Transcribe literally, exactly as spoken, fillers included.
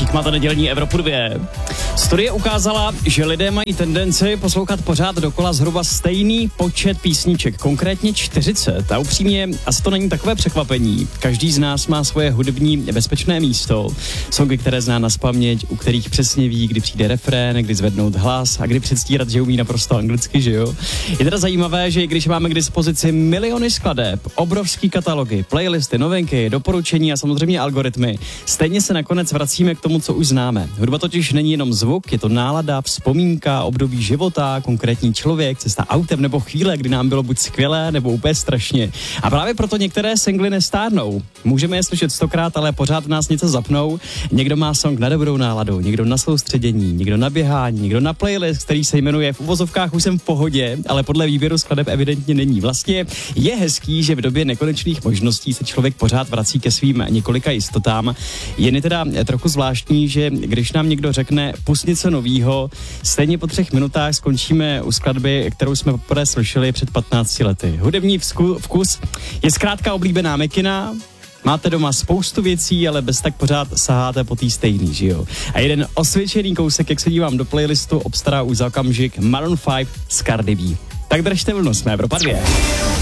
Vašík, máte nedělní Evropu dvě. Studie ukázala, že lidé mají tendenci poslouchat pořád dokola zhruba stejný počet písniček, konkrétně čtyřicet. A upřímně, asi to není takové překvapení. Každý z nás má svoje hudební bezpečné místo. Songy, které zná nazpaměť, u kterých přesně ví, kdy přijde refrén, kdy zvednout hlas a kdy předstírat, že umí naprosto anglicky, že jo? Je teda zajímavé, že i když máme k dispozici miliony skladeb, obrovský katalogy, playlisty, novinky, doporučení a samozřejmě algoritmy, stejně se nakonec vracíme k tomu, co už známe. Hudba totiž není jenom zvuk, je to nálada, vzpomínka, období života, konkrétní člověk, cesta autem nebo chvíle, kdy nám bylo buď skvělé nebo úplně strašně. A právě proto některé singly nestárnou. Můžeme je slyšet stokrát, ale pořád nás něco zapnou. Někdo má song na dobrou náladu, někdo na soustředění, někdo na běhání, někdo na playlist, který se jmenuje v uvozovkách Už jsem v pohodě, ale podle výběru skladeb evidentně není. Vlastně je hezký, že v době nekonečných možností se člověk pořád vrací ke svým několika jistotám. Jen je teda trochu zvláštní, že když nám někdo řekne pust něco novýho, stejně po třech minutách skončíme u skladby, kterou jsme poprvé slyšeli před patnácti lety. Hudební vzku, vkus je zkrátka oblíbená mikina. Máte doma spoustu věcí, ale bez tak pořád saháte po tý stejný, že jo? A jeden osvědčený kousek, jak se dívám do playlistu, obstará už za okamžik Maroon pět s Cardi B. Tak držte vlnu, jsme Evropa dvě.